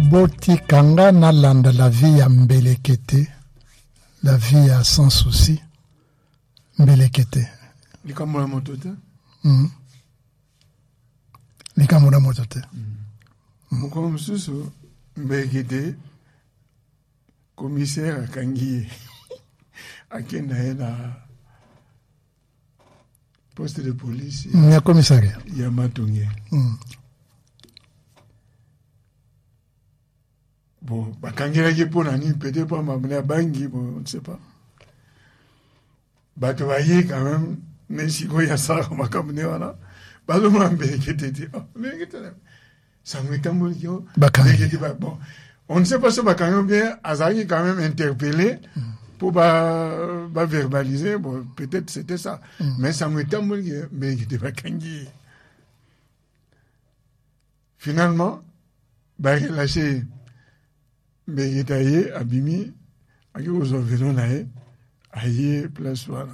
Boti kanga na landa la vie à mbelekete, la vie à sans souci, mbelekete. Likamura motote. Likamura motote. Muko msusu mbelekete commissaire akangiye akenda na poste de police ya commissariat ya Matonge. Bon, bakangira ki pona ni peut-être pas m'amener bangi, bon, on ne sait pas. Bah tu voyais quand même, mais si quoi y a ça comme m'amener voilà, bah le monde bénéficie. Oh, mais ça me tombe yo. Bon, on ne sait pas si bakangira bien, Azaki quand même interpellé pour bah verbaliser, bon, peut-être c'était ça, mais ça me tombe yo, mais il était bakangi. Finalement, bah lâché. Mais il est abîmé, à qui vous enverrons aïe, place voilà.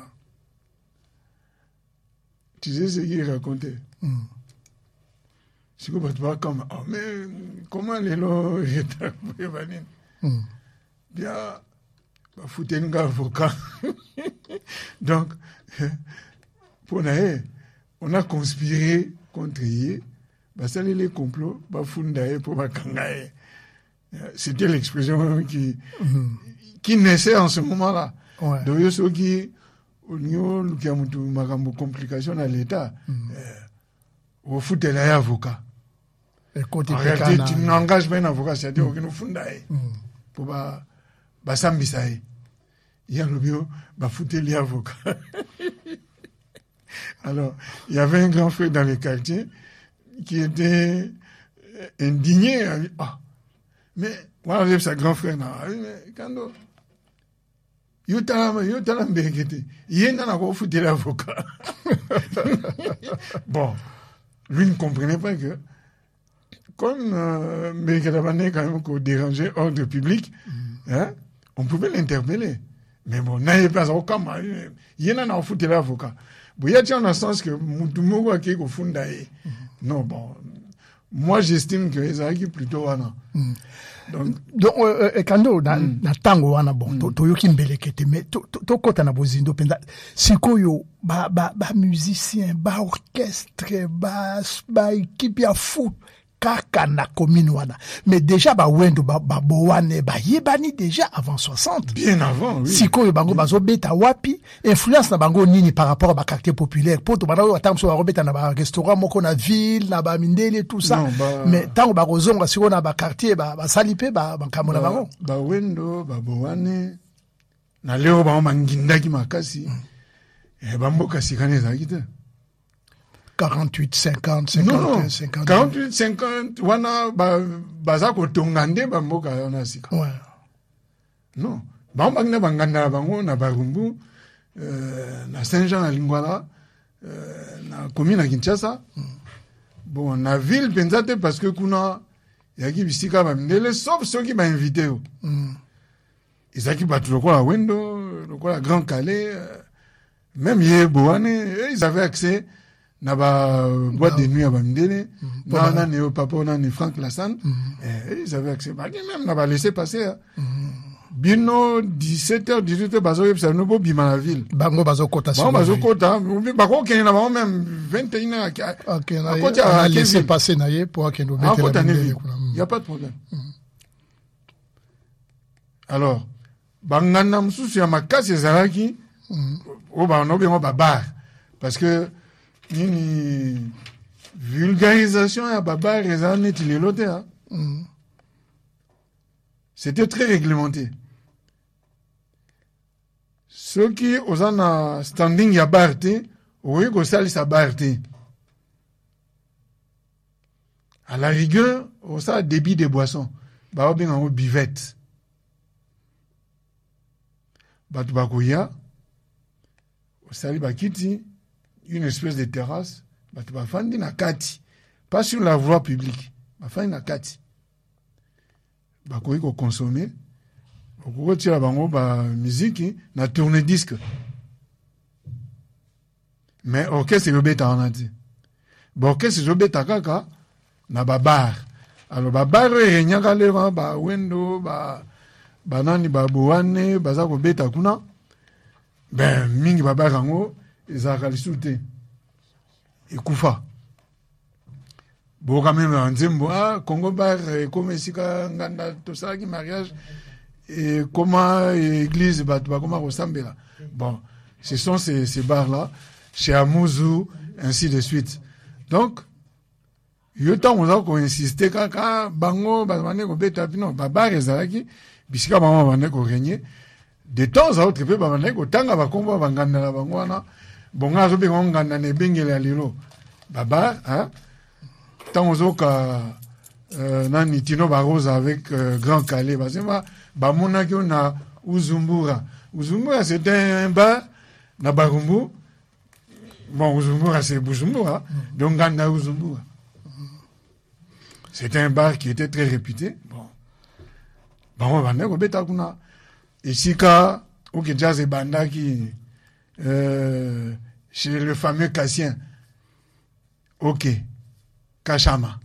Tu sais ce qu'il racontait? C'est que tu vois comme, oh, mais comment les lois étaient prévenus? Bien, foutre un avocat. Donc, pour nous, on a conspiré contre eux, ça les complots, founder pour Kangaye. C'était l'expression qui naissait en ce moment-là. Ouais. Donc, ceux qui ont une complication à l'État, au foot, il y a un avocat. En réalité, tu n'engages pas un avocat, c'est-à-dire qu'il nous fonde pour s'ambisaï. Il y a le bio, foot, il y a un avocat. Alors, il y avait un grand frère dans le quartier qui était indigné. Mais, voilà, sa grand frère, quand il y a un foutu l'avocat. Bon, lui ne comprenait pas que, comme Mbekadabane, quand même, qu'on dérangeait l'ordre public, on pouvait l'interpeller. Mais bon, n'ayez pas au camp, il y a un foutu l'avocat. Bon, il y a un sens que Moutoumou a qui fondaye. Non, bon. Moi, j'estime que Ezaki plutôt wana. Donc Kando na tango wana bon to yoki mbelekete mais to kota na bozindo penda sikoyo ba musicien ba orchestre ba équipe ya foot kaka na commune wana mais déjà ba wendo ba bowane ba yebani déjà avant 60 bien avant oui sikoyo bango bazo beta wapi influence na bango nini par rapport à ba quartier populaire poto bana atam so ba robeta na ba restaurant moko na ville na ba mindele tout ça mais tango ba kozonga siko na ba quartier ba salipe ba kamona bango ba wendo ba bowane na leo ba mangindaki makasi ba mboka sikane za kite 48, 50, 51, non, 50. 48, 50, wana baza kotongande bamboka wana sika. Ouais. Non. Bambangna banganda bango na Barumbu, na Saint-Jean à Lingwala, na commune à Kinshasa. Bon, na ville pensate parce que kuna yaki bisika bamdele sauf ceux qui m'a invité. Isaki batuloko wendo, lokola Grand Calais, même Yeboane, ils avaient accès na ba boîte de nuit à Bamdele, na ne papa na ne Franck Lassane, ils avaient accès. Même n'a pas laissé passer. Bino 17h 18h bazo yeb sa no bo bima la ville. Bango bazo kota sur. Bango bazo kota, bako ken na ba même 21h. OK, na a laissé passer na ye pour ken no mettre la ville. Il y a pas de problème. Alors, bangana msusu ya makasi zalaki o ba no bengo babar parce que une vulgarisation à Baba c'était très réglementé. Ceux qui ont un standing ya barte, oui, qu'on sali sa barte. À la rigueur, on a débit de boissons. Bah, on a une bivette. Bah, tu vas couiller. On sali bakiti. Une espèce de terrasse, tu vas faire une kati, pas sur la voie publique, tu vas faire une kati. Tu vas consommer, tu vas tirer la musique, na tourner disque. Mais orchestre est bête en ati. Orchestre est bête à kaka, na bar. alors babar enyaka leva ba wendo ba banani ba boane baza ko beta kuna ben mingi babar yango ezaka lisute ekufa boka même nzembo Congo bar comme esika nganda tosalaki mariage et comment église bato bakoma kosambela bon ce sont ces bars là chez Amuzu ainsi de suite donc yo ntango oza koinsiste kaka bango bande kobeta pino babar ezalaki bisika bango bande korenie de temps à autre mpe babande kotanga bakombo banganda na bango wana bongo azobenga nganda na ebengeli ya lelo babar ntango ozoka nani tino barose avec Grand Calais basemba bamonaki yo na Uzumbura c'était un bar na Barumbu bon Uzumbura c'est Bujumbura donc nganda Uzumbura c'était un bar qui était très réputé. Bon, on va beta kuna. Isika, ou que jazz et banda qui, chez le fameux Cassien. Ok. Kachama.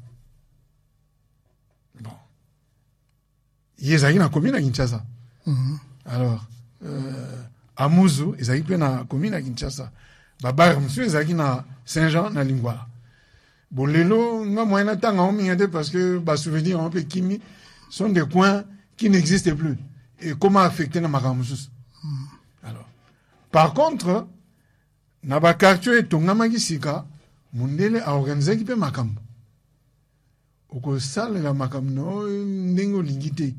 Bon. Yezaki na commune à Kinshasa. Alors, Amuzu, Yezaki na commune à Kinshasa. Babar, monsieur, Yezaki na Saint-Jean, na Lingwala. Bon, lelo, nga moyen temps on m'y parce que, souvenir un peu kimi, sont des coins qui n'existent plus. Et comment affecter na makamousus? Alors, par contre, na ba quartier tonga magisika, mundele a organisé qui peut makam. Oko sale la makam no, ndingo lingite.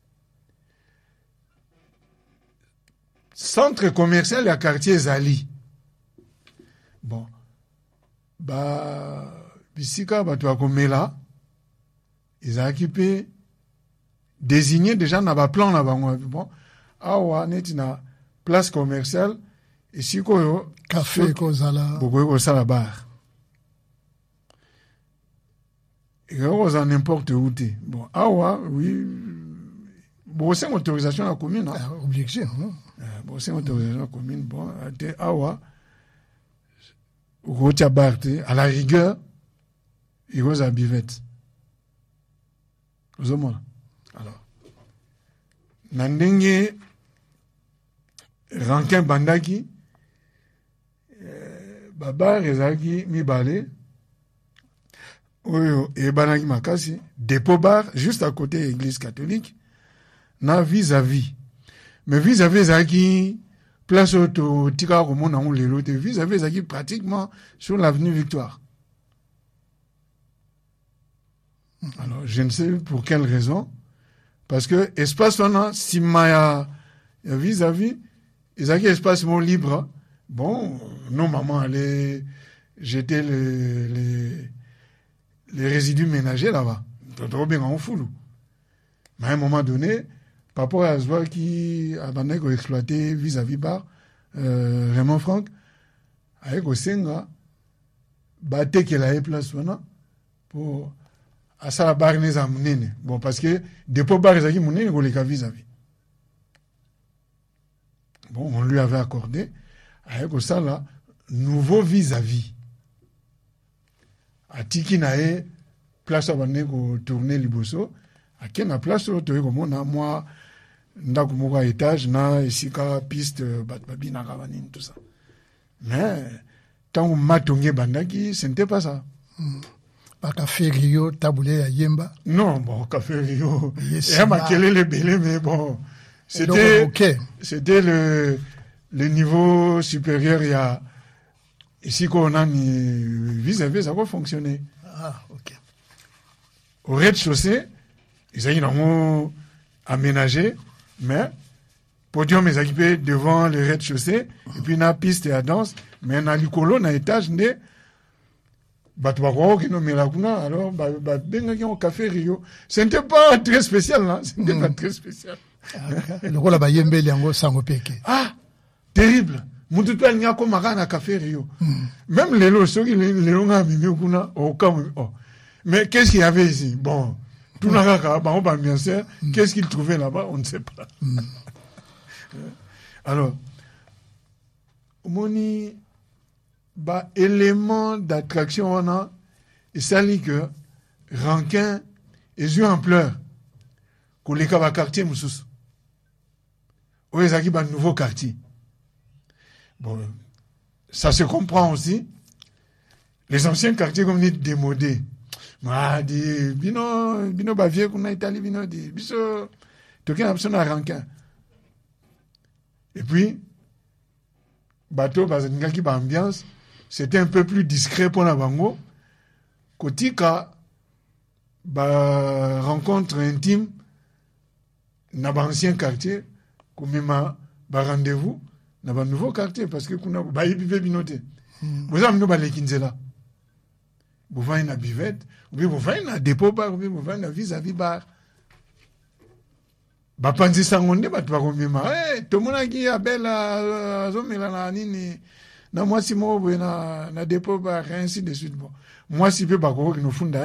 Centre commercial à quartier Zali. Bon. Bisika bato akomela ezalaki mpe désigné déjà na baplan na bango bon awa neti na place commerciale esikoyo café kozala bokoki kosala bar ekokozala n'importe où te bon awa oui bokosenga autorisation ya commune objection bokosenga autorisation ya commune bon te awa okotia bar te à la rigueur il y a bivette. Vous avez alors, Nandenge Rankin Bandaki, Baba Rezaki Mibale, et Banaki Makasi, dépôt bar juste à côté de l'église catholique, na vis-à-vis. Mais vis-à-vis Zaki, place au Tika Romon dans le lot, vis-à-vis Zaki pratiquement sur l'avenue Victoire. Alors, je ne sais pour quelle raison. Parce que espace on a, si maya vis-à-vis, ils ont un espace libre. Bon, non, maman allait jeter les résidus ménagers là-bas. Trop bien en foulou. Mais à un moment donné, papa a joué qui a abandonné qu'on exploiter vis-à-vis bar, Raymond Franck, avec au Senga, batté qu'il a place maintenant pour à ça la barre les amener bon parce que dépôt barre les amener on les a vis-à-vis bon on lui avait accordé avec ça là nouveau vis-à-vis à tiki nae place à bande ko tourner liboso à quelle place au to comme on a moi ndako moko étage na esika piste babi na kabani tout ça mais tant matonge bandaki ce n'était pas ça. Pas café Rio, taboulé à Yemba. Non, bon, café Rio. Et ma kelele belé, mais bon. C'était le niveau supérieur. Il y a, ici, qu'on a vis-à-vis, ça va fonctionner. Ah, ok. Au rez-de-chaussée, ils ont aménagé, mais, podium est équipé devant le rez-de-chaussée, et puis, la piste et la danse, mais, dans le colonne, à étage, alors, café Rio. Ce n'était pas très spécial, hein. Ce n'était pas très spécial. Ah, terrible. Mututu n'y a comme un café Rio. Même les lots, ceux qui les ont mis au cas où. Mais qu'est-ce qu'il y avait ici? Bon, tout n'a pas bien sûr. Qu'est-ce qu'ils trouvaient là-bas? On ne sait pas. Alors, Moni, élément d'attraction on a et ça dit que Rankin ezwi ampleur koleka baquartier mosusu oyo ezalaki nouveau quartier. Bon, ça se comprend aussi. Les anciens quartiers comme dit démodés. Ma di bino bavie kuna Italie bino di biso toki na biso na rankin. Et puis bateau bazingaki ba ambiance, c'était un peu plus discret pour la bango. Kotika ba rencontre intime na ba ancien quartier komema ba rendez-vous na ba nouveau quartier parce que kuna ba yibive binote. Vous avez nous ba lekinzela. Vous voyez na bivette, ou bien vous voyez na dépôt bar, ou bien vous voyez na vis-à-vis bar. Ba panzi sangonde ba tuwa komema. Tomona ki abela azomela na nini na mwasi mo na dépôt bar ainsi de suite. Bon. Moi si peu ba ko ki no funda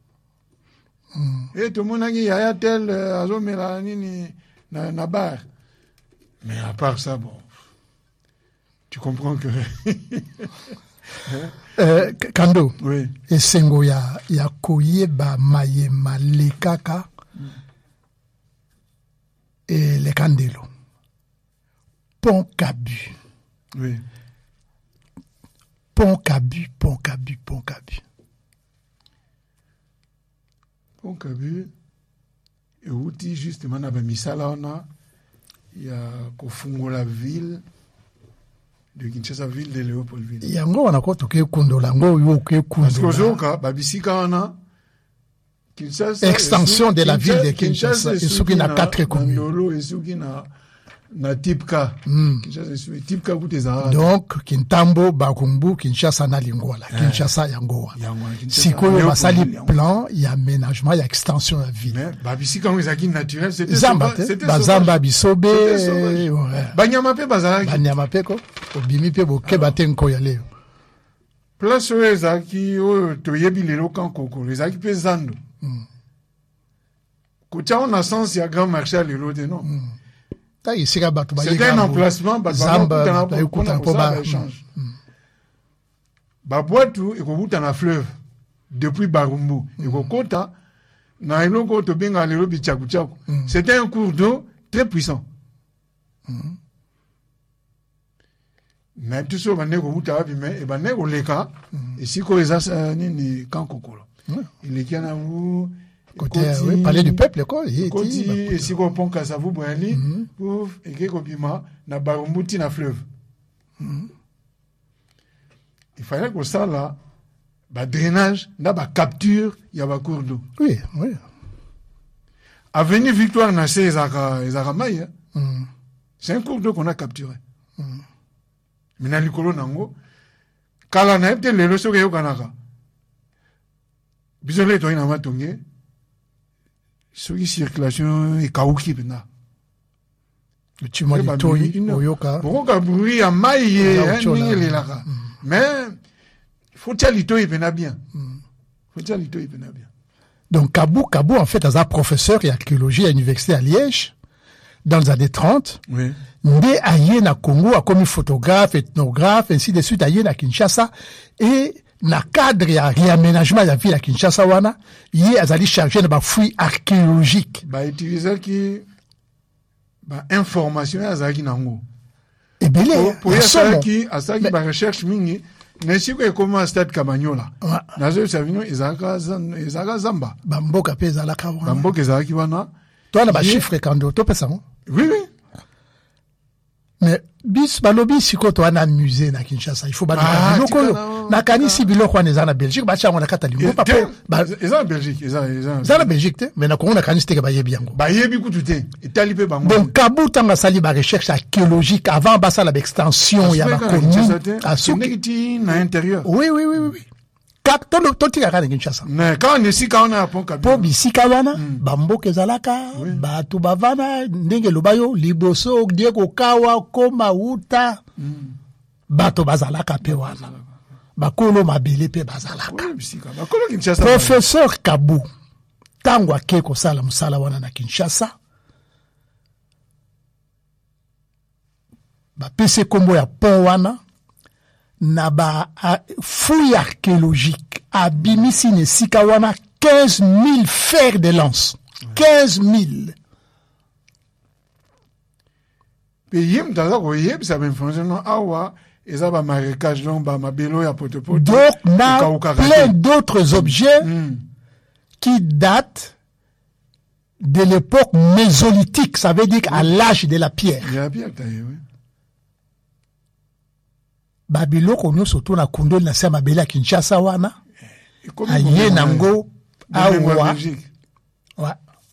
tomona ki yaya tel azomela nini na bar. Mais à part ça bon. Tu comprends que Kando, oui. Esengo ya koyeba mayema lekaka et le Kandelo. Pont Kabu. Oui. Pont Kabu. Pont Kabu, et outil justement na misala ona ya kofungola ville de Kinshasa ville de Léopoldville. Yango wana ko toke kundola ngo yo ke kundola. Parce que zoka babisika wana Kinshasa extension de la ville de Kinshasa et souki na 4 communes. Ndolo et souki na Tipka. Kinshasa est Tipka kuteza. Donc Kintambo, Bakumbu, Kinshasa na Lingwala, Kinshasa yango. Sikoyo basali plan, il y a aménagement, il y a extension de la ville. Mais babisika ngo ezaki naturel, c'était Bazamba bisobe. Banyamape bazalaki. Banyamape ko obimi pe boke batenko ya leo. Place oyo ezalaki oyo toyebi lelo kankoko ezalaki mpe zando. Kotia on a sens ya grand marché lelo te non. C'était un emplacement Zamba échange. Baboitou ekobuta na fleuve depuis Barumbu ekokota na eloko to benga lelo bichakuchaku. C'était un cours d'eau très puissant. Mais tout ça bande ko buta wapi mais bande ko leka esiko eza nini kankokolo. Il est kana vous côté palais du peuple quoi côté esiko pont Kasavu Boyali pour ekeko bima na Barumbuti na fleuve. Il fallait que ça là ba drainage na ba capture ya ba cours d'eau. Oui. Avenue Victoire na ezaka mai. C'est un cours d'eau qu'on a capturé. Mais na likolo nango kala na ete lelo soke yo kanaka. Bisole to ina matonge. Soki circulation ekauki pena. Tu m'as dit toi oyoka. Pourquoi bruit ya maïe ningi laka. Mais faut tchalito pena bien. Donc Kabou en fait as un professeur d'archéologie à l'université à Liège dans les années 30. Oui. Né aye na Congo a comme photographe, ethnographe ainsi de suite aye na Kinshasa et na cadre ya réaménagement de la ville à Kinshasa wana yé azali chargé de ba fouille archéologique ba utiliser qui ba information azali nango et belé pour asaki ba recherche mingi nesi ko comment stade Kamanyola nazo savino ezaka zamba bamboka pe ezalaka wana bamboka ezalaki wana toi na ba chiffre kando to pesa oui mais bis balobi siko to ana musée na Kinshasa il faut ba biloko na kanisi biloko wana eza na Belgique ba chango na katalingo papa eza na Belgique eza na Belgique te mais na Congo na kanisi te ba yebi yango ba yebi kutu te etali pe bango donc Kabou tanga sali ba recherche archéologique avant basa la extension ya ba commune à Soukiti na intérieur oui totika kana Kinshasa mais quand on si quand on a pont Kabou po bisika wana bamboka ezalaka bato bavana ndenge lobayo liboso die kokawa koma uta bato bazalaka pe wana bakolo mabele pe bazalaka professeur Kabou tango ake kosala musala wana na Kinshasa bapese kombo ya pont wana na ba fouille archéologique abimisi ne sika wana 15 000 fers de lance. 15 000. Pe yim taza ko yeb ça ben fonctionne awa et ça va marécage donc ba mabelo ya potepoto. Donc on a plein d'autres objets qui datent de l'époque mésolithique, ça veut dire à l'âge de la pierre. Il y a la pierre taillée, oui. Babilo kono surtout na kundo na sema bela Kinshasa wana. Aye nango awa. Ouais.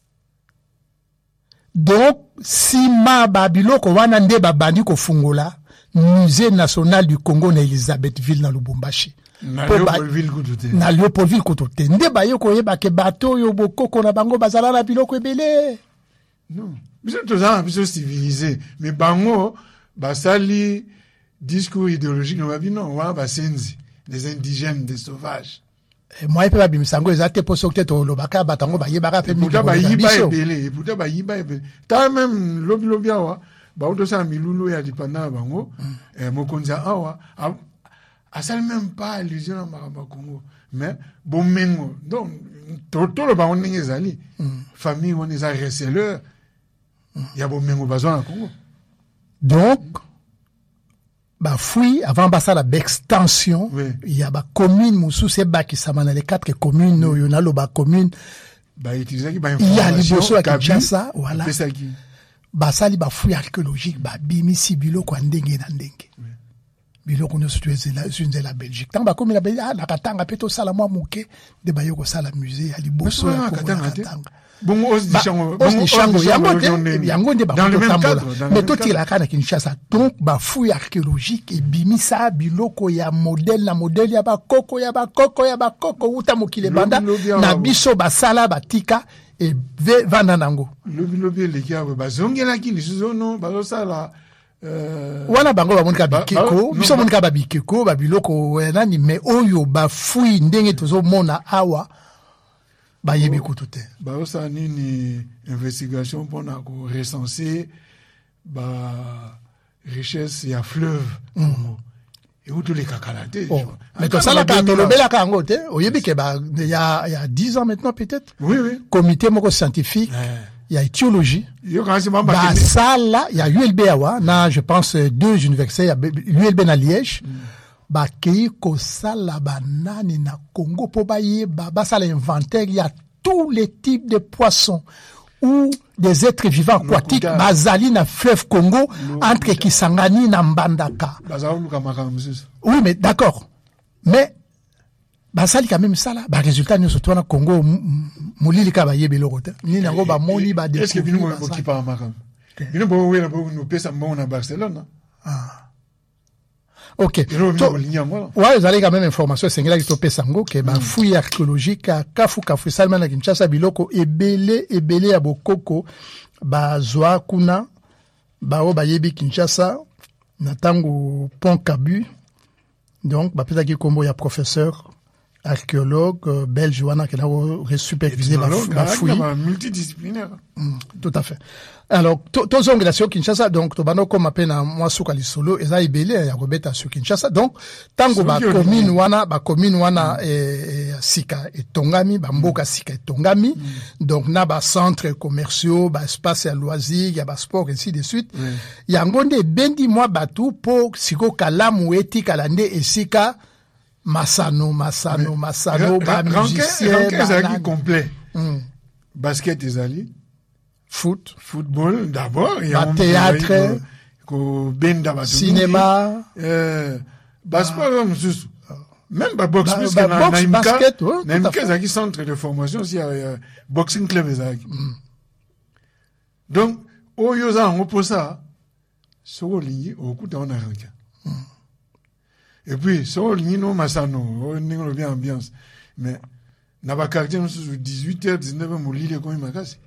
Donc si ma Babilo ko wana nde babandi ko fungola musée national du Congo na Elisabethville na Lubumbashi. Na Léopoldville kotote. Nde bayo ko yeba ke bato yo bokoko na bango bazala na biloko ebele. Non. Biso toza biso civilisé, mais bango basali discours idéologique no babino wa basenzi, des indigènes, des sauvages. Moi pe babimisango ezate poso te to lobaka batango bayebaka pe mi. Puta bayiba ebele, puta bayiba ebele. Ta même lobi awa, ba oto sa milulu ya dipanda bango, mokonza awa asal même pas allusion à Maramba Congo, mais Bomengo. Donc, tout le monde est allé. Famille, on est à receleur. Il y a Bomengo besoin à Congo. Donc, bah, fouille, avant bah, ça, la extension, il y a bah, commune, moussou, c'est bah, qui s'amène les 4 communes, il y en a le bah, commune. Bah, il y a les bossos à Kinshasa, voilà. Bah, ça, il bah, fouille archéologique, bah, bimi, sibilo, kwa ndenge na ndenge. Biloko no situé la Belgique. Tant ba comme la Belgique, na katanga peto sala mwa muke de bayoko sala musée à liboso ya katanga. Bon os di chango, yango nde ba tambola. Mais to tila kana Kinshasa. Donc ba fouille archéologique et bimisa biloko ya modèle ya ba koko uta mokile banda na biso ba sala ba tika et vanda nango. Lobi le kia ba zongela ki lisono ba sala wana bango bamonika bikeko biso monika babikeko babiloko nani mais oyo bafui ndenge tozomona awa bayebi kutu te baosa nini investigation mpona ko recenser ba richesse ya fleuve mais tout ça, là, quand on le Kangote, au il y a 10 ans maintenant, peut-être. Oui, oui. Comité scientifique, il y a éthiologie. Bah, ça, là, il y a ULB Awa, na, je pense, 2 universités, il y a ULB na Liège. Bah, qui, ko ça, là, banane na Congo, po baye, bah, ça, l'inventaire, il y a tous les types de poissons ou des êtres vivants aquatiques, bazali na fleuve Congo, entre Kisangani na Mbandaka. Oui, mais d'accord. Mais, bazali quand même ça là, bah, résultat, nous, surtout, na Congo, moulili ka ba yebe lorote. Ni na go ba moni ba de. Est-ce que nous, on qui parle maram? Nous, nous pèse à Barcelone. Ah. Ok. Ouais, vous avez quand même information, c'est là qui topé sango, que bah, fouille archéologique, kafu salman na Kinshasa biloko, ebele ya bokoko, bah, zoa kuna, bah, ba yebi Kinshasa, natango pont Kabu, donc, bah, peut-être qu'il y a professeur, archéologue, belge, wana, qui a supervisé la fouille. Multidisciplinaire. Tout à fait. Alors, tous ongles sur Kinshasa, donc, tobano comme appelle à moi sous Kalisolo, et ça y belé, ya robeta sur Kinshasa. Donc, tango ba commune wana, sika et tongami, ba mboka sika et tongami. Donc, na ba centre commerciaux, ba espace à loisirs, ya ba sport, ainsi de suite. Ya ngonde bendi moi batu po siko kalamu eti kalande et sika Masano, ba musicien, ba complet. Basket ezali. Football d'abord. Il y a théâtre. Cinéma. Baseball, même boxe, basket, qui centre de formation, il y a boxing club ezali. Donc, au yosa, on pose ça, sur ligne, au coup d'on a rien. Et puis, sur ligne, non, Masano, on est bien ambiance. Mais, n'a pas quartier, on se 18h, 19h, mon lit, comme il m'a cassé.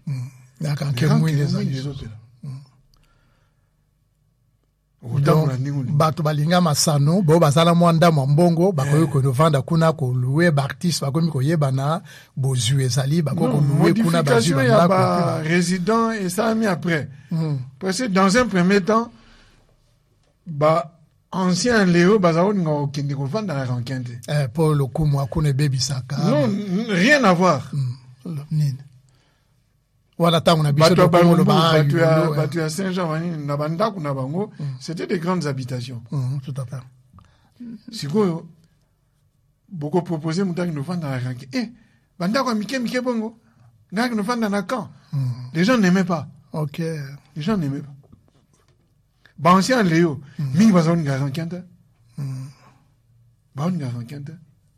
Donc, bato balinga masano bo bazala mwanda mwambongo bakoyo ko vanda kuna ko louer artiste bakomi ko yebana bozu ezali bakoko louer kuna bazu ba résident et ça a mis après parce que dans un premier temps ancien Léo bazao ngo kende ko vanda na rankente. Pour le coup moi connais baby saka. Non, rien à voir. Nini. Voilà tant on a biso de Kongo batu à Saint-Jean na banda kuna bango, c'était des grandes habitations. Tout à fait. Sikoyo beaucoup proposé mutangi no vanda na rankente. Banda kwa mike bongo. Ngaki no vanda na camp. Les gens n'aimaient pas. OK. Les gens n'aimaient pas. Ba ancien Léo, mingi bazao nga rankente. Ba nga rankente.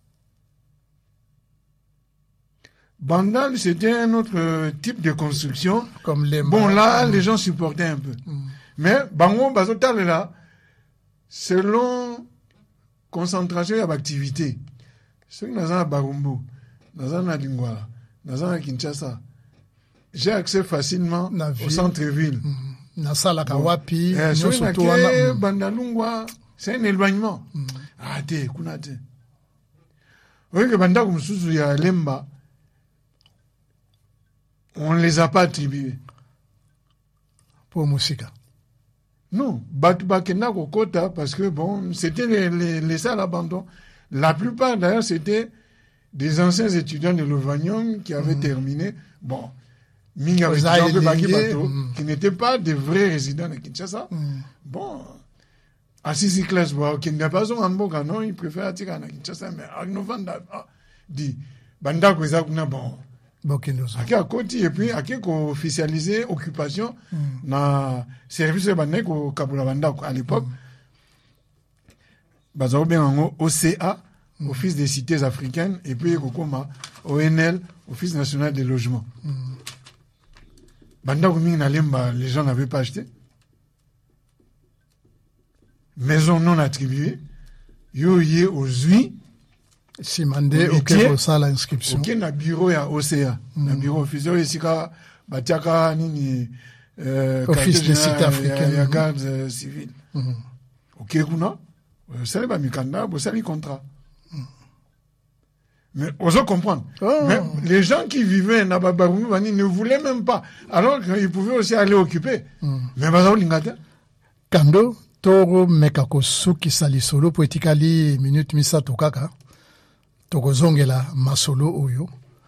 Bandal, c'était un autre type de construction. Comme les bon, là, les gens supportaient un peu. Mais, bango, bazotal là, selon concentration et activité, ceux qui sont à Barumbu, dans à Lingwala, dans à Kinshasa, j'ai accès facilement au centre-ville. Na sala kawapi, surtout Bandalungwa, c'est un éloignement. Ah, te, kunate. Oui, que Banda comme sous ya Lemba, on ne les a pas attribués. Pour Moussika. Non, Batubakena Kokota, parce que bon, c'était les salles abandon. La plupart d'ailleurs, c'était des anciens étudiants de l'Ovanium qui avaient terminé. Bon, Minga qui n'étaient pas des vrais résidents de Kinshasa. Bon, à Sisi Classe, qui n'a pas en Boga, non, ils préfèrent attirer à Kinshasa, mais à Novanda, dit, Banda Kwezakuna, bon. Aki à côté, et puis, aki ko officialisé occupation, na service de Banda ko Kabula Banda, à l'époque. Bazao bien en OCA, Office des cités africaines, et puis Kokoma, ONL, Office national des logements. Banda Kouming Nalemba, les gens n'avaient pas acheté. Maison non attribuée. Yo yé aux huit. Si mandé, ok, ça l'inscription. Ok, na bureau ya OCA. Na bureau officiel, ici, Batiaka, nini, Office des cités africaines. Ya garde civile. Ok, kuna, ça va mikanda, ça va contrat. Mais on doit comprendre. Mais les gens qui vivaient à Babaroumi ne voulaient même pas. Alors qu'ils pouvaient aussi aller occuper. Mais Bazao Lingata. Kando, Toro Mekako Suki Salisolo, poetically, minute misa tokaka. Toko Zongela Masolo Oyo.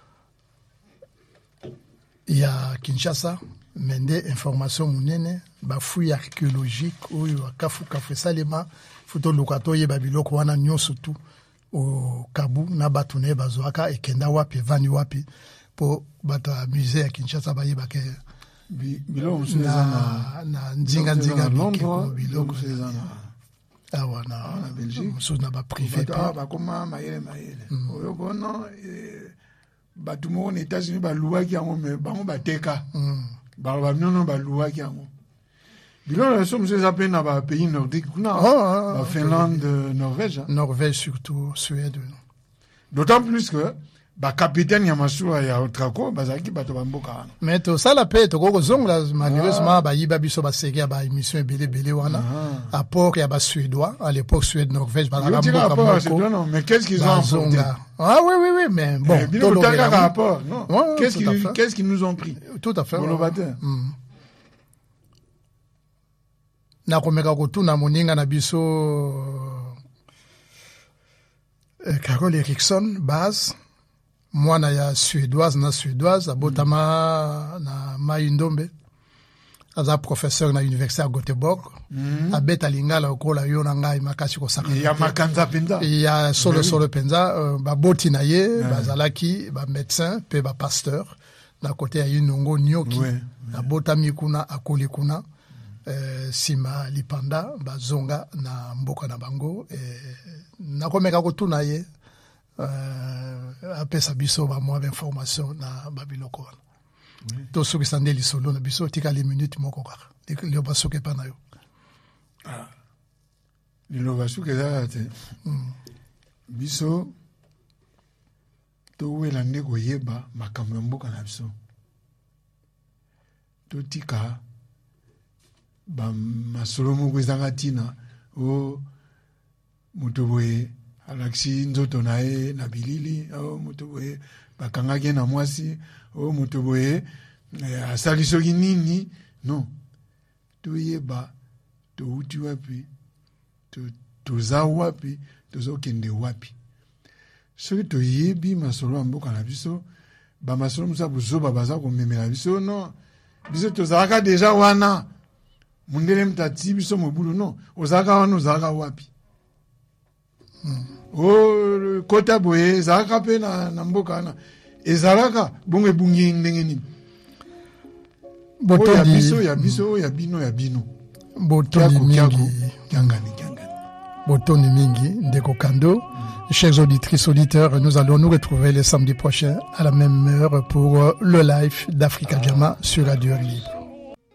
Il y a Kinshasa, Mende, information mounene, bafouille archéologique, Oyo, Kafu Salema, Futo Lokatoye, Babiloko, Wana Nyosutu. Au Kabu na batune bazoaka ekenda wapi vani wapi po bata musée à Kinshasa baye bake bilo na nzinga Londres bilo awa na Belgique so na ba privé ba koma mayele oyo bono batu mo na États-Unis ba luaki yango me bango bateka ba non ba luaki yango Bilon, nous sommes appelés dans les pays nordiques, la Finlande, Norvège. Norvège surtout, Suède. D'autant plus que, le capitaine Yamasura ya Otrako, bazaki bato bamboka. Mais tout ça, la paix, tout le malheureusement, il y a une émission belé wana. À port, il y a Suédois, à l'époque, Suède, Norvège, mais qu'est-ce qu'ils ont apporté? Ah oui, mais bon. Qu'est-ce qu'ils nous ont pris? Tout à fait. Nakomeka kotuna moninga na biso Carole Erickson base mwana ya suédoise abotama na Mayindombe aza professeur na université à Göteborg abeta lingala okola yo na ngai makasi ko saka ya makanza penza ya solo penza baboti na ye bazalaki ba médecin pe ba pasteur na côté ya Inongo Nyoki abotami kuna akoli kuna sima lipanda bazonga na mboka na bango nakomeka kotuna ye apesa biso ba mwa information na babiloko wana to soki sande lisolo na biso tika les minutes moko kaka le basoke pa na yo le basoke za te biso to wela ndeko yeba makambo ya mboka na biso to tika ba masolo moko ezanga ntina o moto boye alakisi nzoto na ye na bilili o moto boye bakangaki ye na mwasi o moto boye asali soki nini non toyeba touti wapi toza wapi tozokende wapi soki toyebi masolo ya mboka na biso bamasolo mosusu ya buzoba baza komemela biso no biso tozalaka deja wana mundele mutati biso mobulu no ozalaka wana ozalaka wapi kota boye ezalaka mpe na mboka wana ezalaka bongo ebungi ndenge nini ya biso ya bino botondi mingi kiangani botondi mingi ndeko Kando. Chers auditrices, auditeurs, nous allons nous retrouver le samedi prochain à la même heure pour le live d'Africa Jama sur Radio Libre.